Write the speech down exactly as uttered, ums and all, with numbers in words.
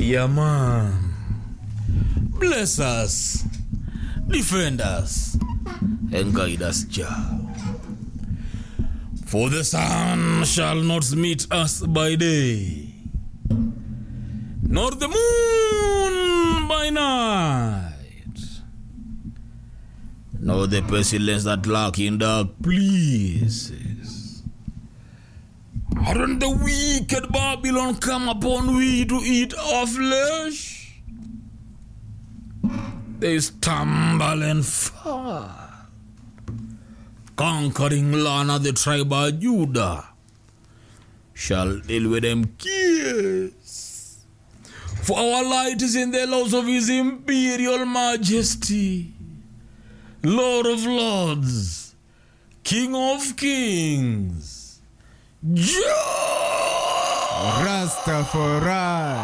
Yeah, man. Bless us, defend us, and guide us, Jah. For the sun shall not meet us by day, nor the moon by night, nor the pestilence that lurk in dark places. Aren't the wicked Babylon come upon we to eat our flesh? They stumble and fall. Conquering land of the tribe of Judah shall deal with them kiss. For our light is in the laws of his imperial majesty, Lord of lords, King of kings, Jah Rastafari.